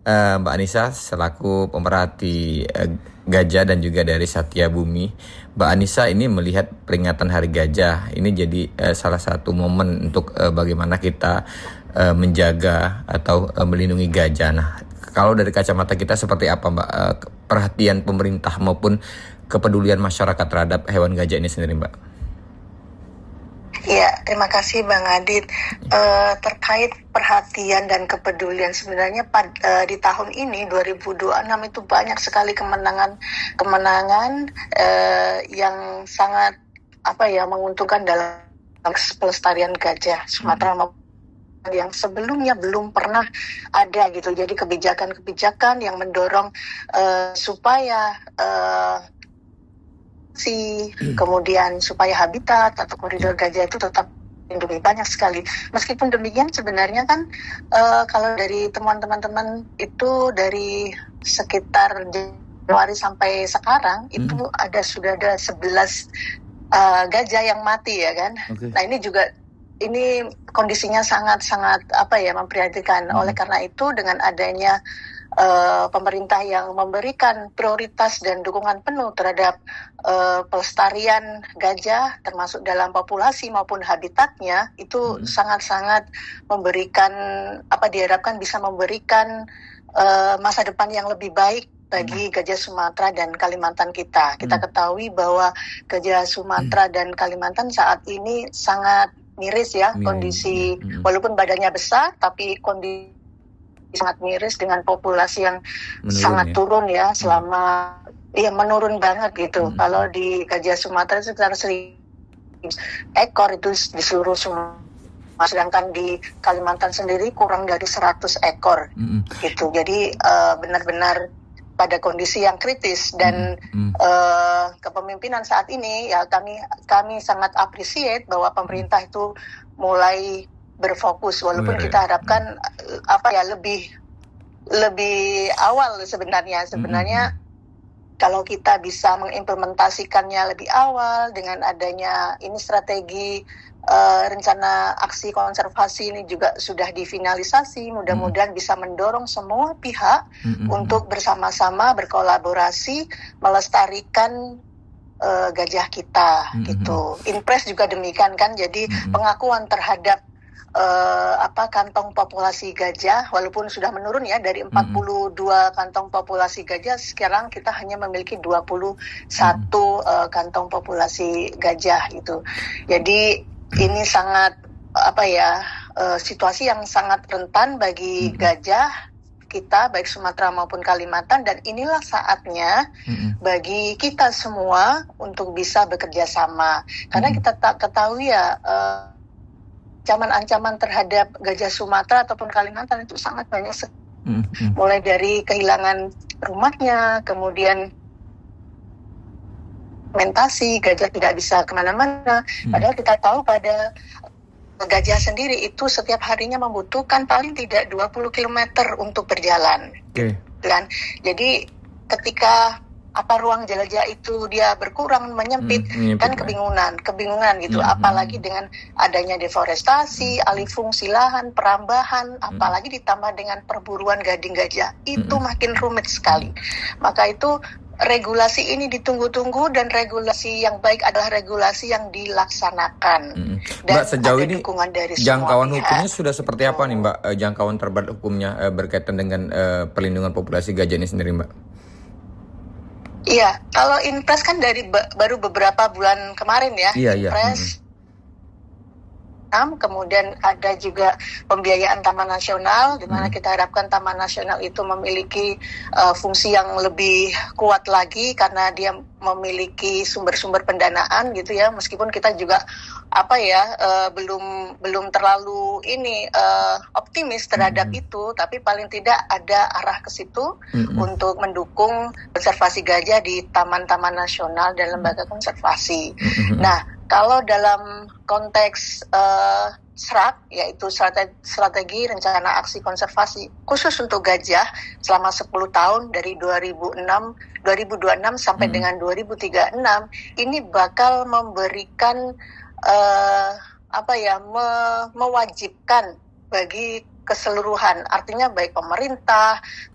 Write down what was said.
Mbak Anissa selaku pemerhati gajah dan juga dari Satya Bumi. Mbak Anissa ini melihat peringatan Hari Gajah ini jadi salah satu momen untuk bagaimana kita menjaga atau melindungi gajah. Nah, kalau dari kacamata kita seperti apa, Mbak, perhatian pemerintah maupun kepedulian masyarakat terhadap hewan gajah ini sendiri, Mbak? Ya, terima kasih Bang Adit. Terkait perhatian dan kepedulian, sebenarnya di tahun ini 2026 itu banyak sekali kemenangan yang sangat menguntungkan dalam pelestarian gajah Sumatera yang sebelumnya belum pernah ada gitu. Jadi kebijakan-kebijakan yang mendorong supaya kemudian supaya habitat atau koridor gajah itu tetap dilindungi, banyak sekali. Meskipun demikian sebenarnya kan kalau dari temuan teman-teman itu dari sekitar Januari sampai sekarang itu sudah ada 11 gajah yang mati ya kan. Okay. Nah ini kondisinya sangat-sangat memprihatinkan. Oleh karena itu dengan adanya pemerintah yang memberikan prioritas dan dukungan penuh terhadap pelestarian gajah termasuk dalam populasi maupun habitatnya itu sangat-sangat memberikan diharapkan bisa memberikan masa depan yang lebih baik bagi gajah Sumatera dan Kalimantan kita. Kita ketahui bahwa gajah Sumatera dan Kalimantan saat ini sangat miris ya kondisi, walaupun badannya besar tapi kondisi sangat miris dengan populasi yang sangat turun ya selama menurun banget gitu. Kalau di gajah Sumatera sekitar 1.000 ekor itu di seluruh Sumatera, sedangkan di Kalimantan sendiri kurang dari 100 ekor gitu. Jadi benar-benar pada kondisi yang kritis dan kepemimpinan saat ini ya kami sangat appreciate bahwa pemerintah itu mulai berfokus, walaupun kita harapkan lebih awal sebenarnya kalau kita bisa mengimplementasikannya lebih awal dengan adanya ini strategi rencana aksi konservasi ini juga sudah difinalisasi, mudah-mudahan bisa mendorong semua pihak untuk bersama-sama berkolaborasi melestarikan gajah kita gitu. Inpres juga demikian kan, jadi pengakuan terhadap kantong populasi gajah walaupun sudah menurun ya dari 42 kantong populasi gajah, sekarang kita hanya memiliki 21 kantong populasi gajah gitu. Jadi ini sangat situasi yang sangat rentan bagi gajah kita baik Sumatera maupun Kalimantan, dan inilah saatnya bagi kita semua untuk bisa bekerja sama karena kita ketahui ya ancaman terhadap gajah Sumatera ataupun Kalimantan itu sangat banyak mulai dari kehilangan rumahnya, kemudian segmentasi, gajah tidak bisa kemana-mana. Padahal kita tahu pada gajah sendiri itu setiap harinya membutuhkan paling tidak 20 km untuk berjalan. Dan jadi ketika ruang jelajah itu dia berkurang, menyempit dan kebingungan gitu. Apalagi dengan adanya deforestasi, alih fungsi lahan, perambahan, apalagi ditambah dengan perburuan gading gajah, itu makin rumit sekali. Maka itu regulasi ini ditunggu-tunggu, dan regulasi yang baik adalah regulasi yang dilaksanakan. Dan Mbak, sejauh ini dari jangkauan hukumnya sudah seperti apa nih, Mbak? Jangkauan terbatas hukumnya berkaitan dengan perlindungan populasi gajah ini sendiri, Mbak? Iya, kalau Inpres kan dari baru beberapa bulan kemarin ya. Inpres. Kemudian ada juga pembiayaan Taman Nasional, di mana kita harapkan Taman Nasional itu memiliki fungsi yang lebih kuat lagi karena dia memiliki sumber-sumber pendanaan gitu ya. Meskipun kita juga belum terlalu optimis terhadap itu, tapi paling tidak ada arah ke situ untuk mendukung konservasi gajah di taman-taman nasional dan lembaga konservasi. Nah, kalau dalam konteks SRAK, yaitu strategi rencana aksi konservasi khusus untuk gajah selama 10 tahun dari 2026 sampai dengan 2036, ini bakal memberikan mewajibkan bagi keseluruhan, artinya baik pemerintah